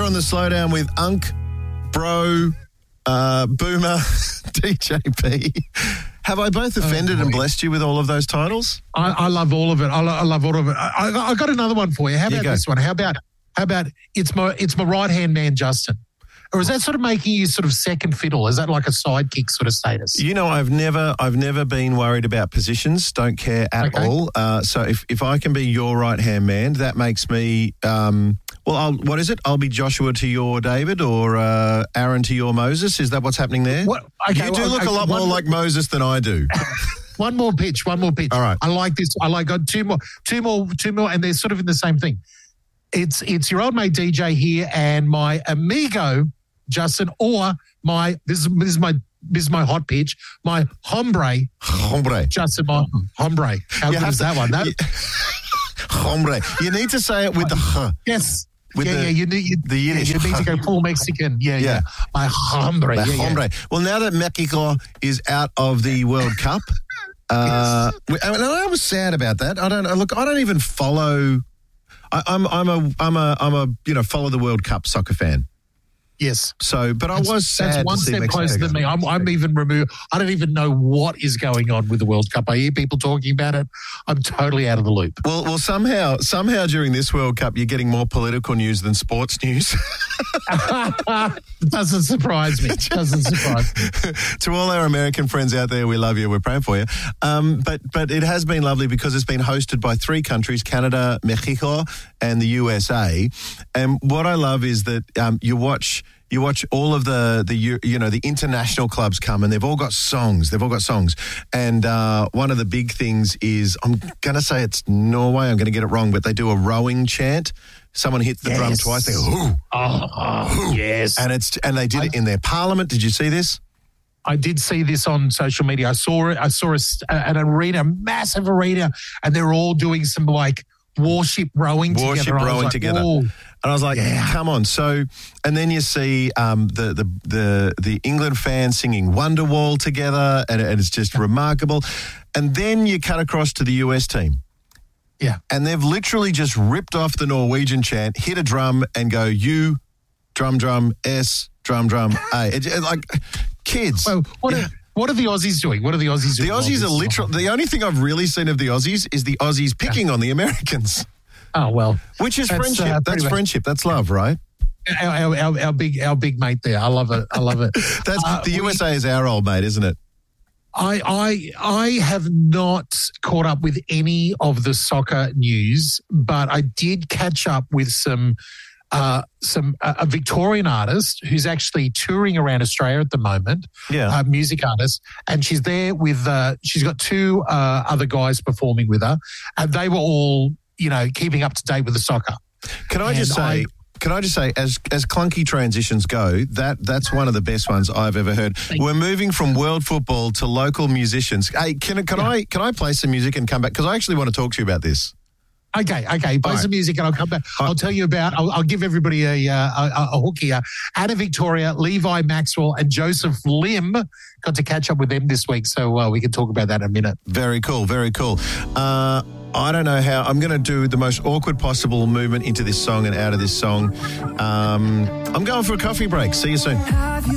on the Slowdown with Unk, Bro, Boomer, DJP. Have I both offended and blessed you with all of those titles? I love all of it. I love all of it. I got another one for you. How about this one? How about it's my right-hand man, Justin? Or is that sort of making you sort of second fiddle? Is that like a sidekick sort of status? You know, I've never been worried about positions. Don't care at all. So if I can be your right-hand man, that makes me, what is it? I'll be Joshua to your David or Aaron to your Moses. Is that what's happening there? You do look a lot more like Moses than I do. One more pitch. All right. I like this. I got two more, and they're sort of in the same thing. It's your old mate DJ here and my amigo Justin, or this is my hot pitch, my hombre. Justin, my hombre. How good is that one? Hombre. You need to say it with the h. Yes. With the Yiddish. You need to go full Mexican. Yeah. My hombre. Hombre. Well, now that Mexico is out of the World Cup, I was sad about that. I don't even follow. I'm a follow the World Cup soccer fan. Yes. So, but I was sad. That's one step closer than me. I'm even removed. I don't even know what is going on with the World Cup. I hear people talking about it. I'm totally out of the loop. Well, somehow during this World Cup, you're getting more political news than sports news. Doesn't surprise me. To all our American friends out there, we love you. We're praying for you. But it has been lovely because it's been hosted by 3 countries: Canada, Mexico, and the USA. And what I love is that you watch all of the international clubs come, and they've all got songs. And one of the big things is, I'm going to say it's Norway. I'm going to get it wrong, but they do a rowing chant. Someone hits the drum twice. They go, hoo. Oh, yes. And they did it in their parliament. Did you see this? I did see this on social media. I saw it. I saw an arena, a massive arena, and they're all doing some like warship rowing together. Oh. And I was like, come on. So, and then you see the England fans singing Wonderwall together, and it's just remarkable. And then you cut across to the US team. Yeah. And they've literally just ripped off the Norwegian chant, hit a drum, and go, U, drum, drum, S, drum, drum, A. It's like kids. Well, what are the Aussies doing? The Aussies are literally, the only thing I've really seen of the Aussies is the Aussies picking on the Americans. Oh, well. Which is friendship. That's friendship. That's love, right? Our big mate there. I love it. The USA is our old mate, isn't it? I have not caught up with any of the soccer news, but I did catch up with a Victorian artist who's actually touring around Australia at the moment. Yeah, music artist, and she's there with. She's got 2 other guys performing with her, and they were all keeping up to date with the soccer. Can I just say, as clunky transitions go, that's one of the best ones I've ever heard. We're moving from world football to local musicians. Hey, can I play some music and come back? Because I actually want to talk to you about this. Okay. Play some music and I'll come back. I'll tell you about. I'll give everybody a hook here. Out of Victoria, Levi Maxwell and Joseph Lim got to catch up with them this week, so we can talk about that in a minute. Very cool. I don't know how. I'm going to do the most awkward possible movement into this song and out of this song. I'm going for a coffee break. See you soon.